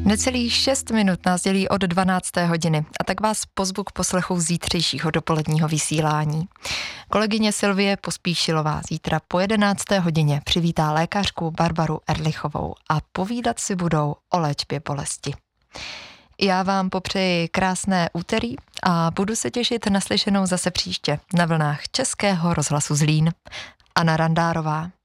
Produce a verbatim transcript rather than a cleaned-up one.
Necelých šest minut nás dělí od dvanácté hodiny a tak vás pozvu k poslechu zítřejšího dopoledního vysílání. Kolegyně Sylvie Pospíšilová zítra po jedenácté hodině přivítá lékařku Barbaru Erlichovou a povídat si budou o léčbě bolesti. Já vám popřeji krásné úterý a budu se těšit na slyšenou zase příště na vlnách Českého rozhlasu Zlín. Anna Randárová.